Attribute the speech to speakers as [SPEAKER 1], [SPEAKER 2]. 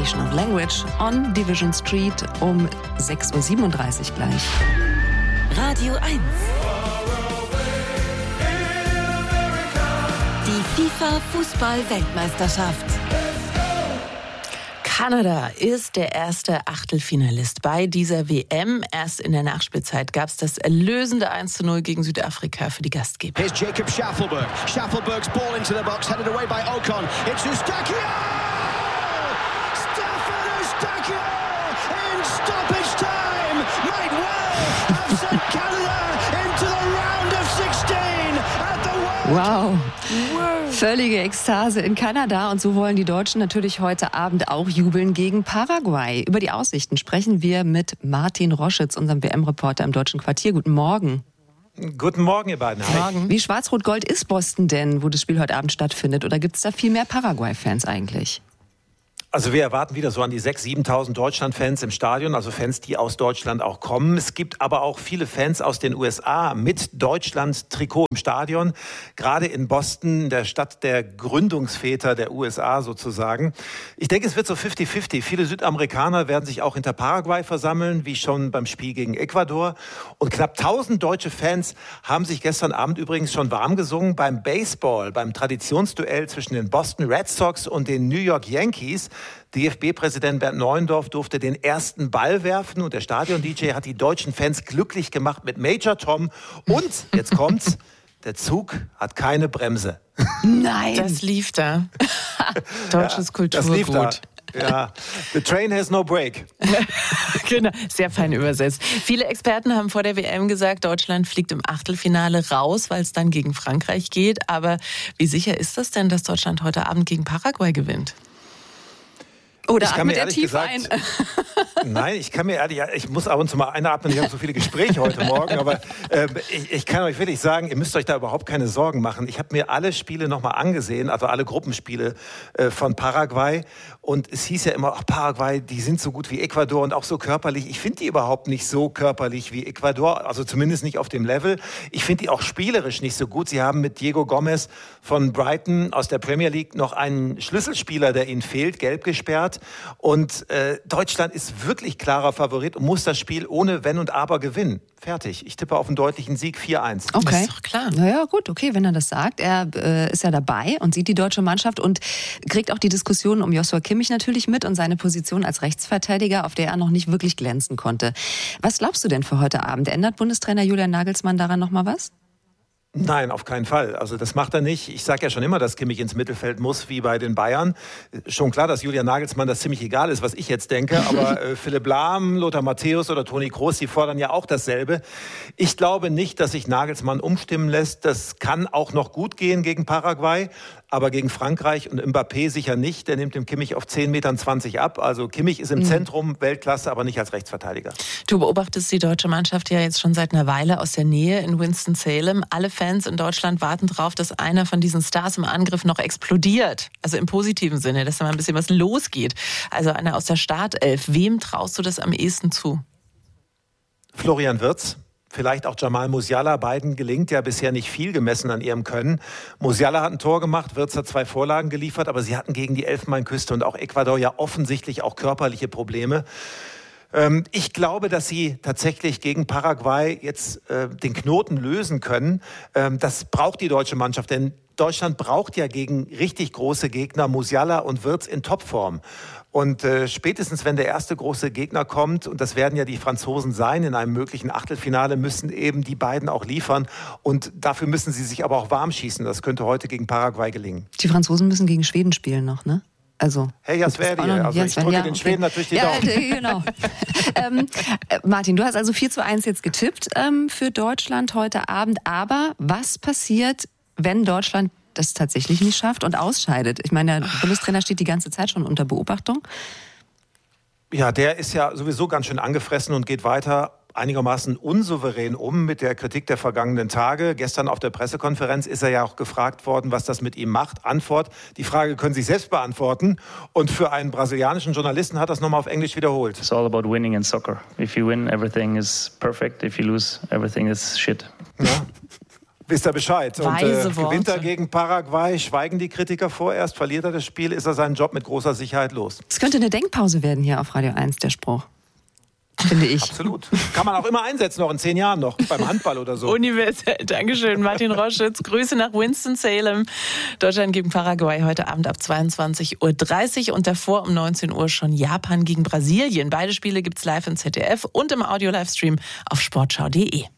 [SPEAKER 1] Invasion of Language on Division Street um 6.37 Uhr gleich.
[SPEAKER 2] Radio 1. Die FIFA-Fußball-Weltmeisterschaft.
[SPEAKER 1] Kanada ist der erste Achtelfinalist bei dieser WM. Erst in der Nachspielzeit gab es das erlösende 1:0 gegen Südafrika für die Gastgeber.
[SPEAKER 3] Here's Jacob Schaffelberg. Schaffelberg's ball into the box, headed away by Ocon. It's Eustáquio! Stefan Eustáquio in stoppage time might well have sent Canada into the round of 16 at the World.
[SPEAKER 1] Wow. Völlige Ekstase in Kanada und so wollen die Deutschen natürlich heute Abend auch jubeln gegen Paraguay. Über die Aussichten sprechen wir mit Martin Roschitz, unserem WM-Reporter im Deutschen Quartier. Guten Morgen.
[SPEAKER 4] Guten Morgen, ihr beiden.
[SPEAKER 1] Morgen. Wie schwarz-rot-gold ist Boston denn, wo das Spiel heute Abend stattfindet? Oder gibt es da viel mehr Paraguay-Fans eigentlich?
[SPEAKER 4] Also wir erwarten wieder so an die 6.000, 7.000 Deutschland-Fans im Stadion, also Fans, die aus Deutschland auch kommen. Es gibt aber auch viele Fans aus den USA mit Deutschland-Trikot im Stadion, gerade in Boston, der Stadt der Gründungsväter der USA sozusagen. Ich denke, es wird so 50-50. Viele Südamerikaner werden sich auch hinter Paraguay versammeln, wie schon beim Spiel gegen Ecuador. Und knapp 1.000 deutsche Fans haben sich gestern Abend übrigens schon warm gesungen beim Baseball, beim Traditionsduell zwischen den Boston Red Sox und den New York Yankees. DFB-Präsident Bernd Neuendorf durfte den ersten Ball werfen und der Stadion-DJ hat die deutschen Fans glücklich gemacht mit Major Tom. Und, jetzt kommt's, der Zug hat keine Bremse.
[SPEAKER 1] Nein! Das lief da. Deutsches Kulturgut.
[SPEAKER 4] Das lief da. Ja, the train has no break.
[SPEAKER 1] Genau, sehr fein übersetzt. Viele Experten haben vor der WM gesagt, Deutschland fliegt im Achtelfinale raus, weil es dann gegen Frankreich geht. Aber wie sicher ist das denn, dass Deutschland heute Abend gegen Paraguay gewinnt? Oder atmet er tief ein?
[SPEAKER 4] Nein, ich muss ab und zu mal einatmen, ich habe so viele Gespräche heute Morgen, aber ich kann euch wirklich sagen, ihr müsst euch da überhaupt keine Sorgen machen. Ich habe mir alle Spiele nochmal angesehen, also alle Gruppenspiele von Paraguay und es hieß ja immer, ach Paraguay, die sind so gut wie Ecuador und auch so körperlich. Ich finde die überhaupt nicht so körperlich wie Ecuador, also zumindest nicht auf dem Level. Ich finde die auch spielerisch nicht so gut. Sie haben mit Diego Gomez von Brighton aus der Premier League noch einen Schlüsselspieler, der ihnen fehlt, gelb gesperrt. Und Deutschland ist wirklich klarer Favorit und muss das Spiel ohne Wenn und Aber gewinnen. Fertig. Ich tippe auf einen deutlichen Sieg 4-1.
[SPEAKER 1] Okay. Das ist doch klar. Naja, gut, okay, wenn er das sagt. Er ist ja dabei und sieht die deutsche Mannschaft und kriegt auch die Diskussion um Joshua Kimmich natürlich mit und seine Position als Rechtsverteidiger, auf der er noch nicht wirklich glänzen konnte. Was glaubst du denn für heute Abend? Ändert Bundestrainer Julian Nagelsmann daran noch mal was?
[SPEAKER 4] Nein, auf keinen Fall. Also das macht er nicht. Ich sage ja schon immer, dass Kimmich ins Mittelfeld muss, wie bei den Bayern. Schon klar, dass Julian Nagelsmann das ziemlich egal ist, was ich jetzt denke. Aber Philipp Lahm, Lothar Matthäus oder Toni Kroos, die fordern ja auch dasselbe. Ich glaube nicht, dass sich Nagelsmann umstimmen lässt. Das kann auch noch gut gehen gegen Paraguay. Aber gegen Frankreich und Mbappé sicher nicht. Der nimmt dem Kimmich auf 10,20 Metern ab. Also Kimmich ist im Zentrum, Weltklasse, aber nicht als Rechtsverteidiger. Du
[SPEAKER 1] beobachtest die deutsche Mannschaft ja jetzt schon seit einer Weile aus der Nähe in Winston-Salem. Alle Fans in Deutschland warten darauf, dass einer von diesen Stars im Angriff noch explodiert. Also im positiven Sinne, dass da mal ein bisschen was losgeht. Also einer aus der Startelf. Wem traust du das am ehesten zu?
[SPEAKER 4] Florian Wirtz. Vielleicht auch Jamal Musiala, beiden gelingt ja bisher nicht viel gemessen an ihrem Können. Musiala hat ein Tor gemacht, Wirtz hat 2 Vorlagen geliefert, aber sie hatten gegen die Elfenbeinküste und auch Ecuador ja offensichtlich auch körperliche Probleme. Ich glaube, dass sie tatsächlich gegen Paraguay jetzt den Knoten lösen können. Das braucht die deutsche Mannschaft, denn Deutschland braucht ja gegen richtig große Gegner Musiala und Wirtz in Topform. Und spätestens, wenn der erste große Gegner kommt, und das werden ja die Franzosen sein in einem möglichen Achtelfinale, müssen eben die beiden auch liefern. Und dafür müssen sie sich aber auch warm schießen. Das könnte heute gegen Paraguay gelingen.
[SPEAKER 1] Die Franzosen müssen gegen Schweden spielen noch, ne? Also,
[SPEAKER 4] hey, Jasverdi, also ich drücke den Schweden natürlich die Daumen.
[SPEAKER 1] Genau. Martin, du hast also 4:1 jetzt getippt für Deutschland heute Abend. Aber was passiert, wenn Deutschland das tatsächlich nicht schafft und ausscheidet? Ich meine, der Bundestrainer steht die ganze Zeit schon unter Beobachtung.
[SPEAKER 4] Ja, der ist ja sowieso ganz schön angefressen und geht weiter einigermaßen unsouverän um mit der Kritik der vergangenen Tage. Gestern auf der Pressekonferenz ist er ja auch gefragt worden, was das mit ihm macht. Antwort, die Frage können Sie selbst beantworten. Und für einen brasilianischen Journalisten hat das nochmal auf Englisch wiederholt.
[SPEAKER 5] It's all about winning in soccer. If you win, everything is perfect. If you lose, everything is shit.
[SPEAKER 4] Ja. Wisst ihr Bescheid?
[SPEAKER 5] Weise
[SPEAKER 4] Und
[SPEAKER 5] Worte.
[SPEAKER 4] gewinnt er gegen Paraguay, schweigen die Kritiker vorerst, verliert er das Spiel, ist er seinen Job mit großer Sicherheit los.
[SPEAKER 1] Es könnte eine Denkpause werden hier auf Radio 1, der Spruch. Finde ich.
[SPEAKER 4] Absolut. Kann man auch immer einsetzen, noch in 10 Jahren noch, beim Handball oder so.
[SPEAKER 5] Universell. Dankeschön, Martin Roschitz. Grüße nach Winston-Salem. Deutschland gegen Paraguay heute Abend ab 22:30 Uhr und davor um 19 Uhr schon Japan gegen Brasilien. Beide Spiele gibt's live im ZDF und im Audio-Livestream auf sportschau.de.